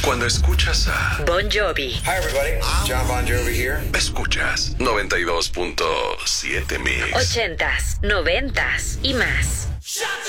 Cuando escuchas a Bon Jovi. Hi everybody, John Bon Jovi here. Escuchas 92.7 Mix. 80s, 90s y más.